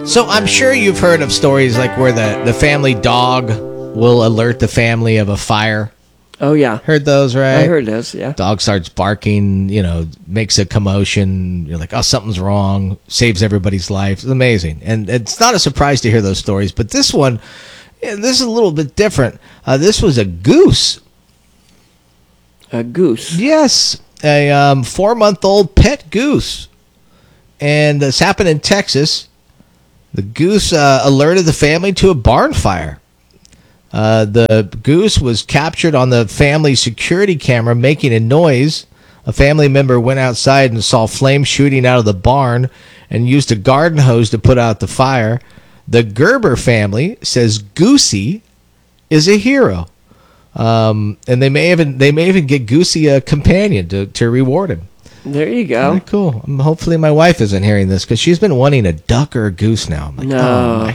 So I'm sure you've heard of stories like where the family dog will alert the family of a fire. Oh, yeah. Heard those, right? I heard those, yeah. Dog starts barking, makes a commotion. You're like, oh, something's wrong. Saves everybody's life. It's amazing. And it's not a surprise to hear those stories. But this one, this is a little bit different. This was a goose. A goose? Yes. A 4-month-old pet goose. And this happened in Texas. The goose alerted the family to a barn fire. The goose was captured on the family security camera making a noise. A family member went outside and saw flames shooting out of the barn and used a garden hose to put out the fire. The Gerber family says Goosey is a hero. And they may even get Goosey a companion to reward him. There you go. Very cool. Hopefully my wife isn't hearing this because she's been wanting a duck or a goose now. I'm like, no. Oh my